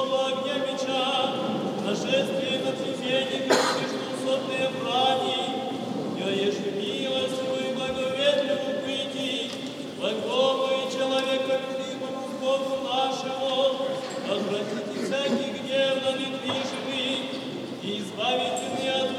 жестокого огня меча, нашествие на священников междуусотные брани, яешь милостивую и благоветливую прийти, благому и человека любимому Богу нашему, отвратите всякий гнев на недвижимый и избавите меня от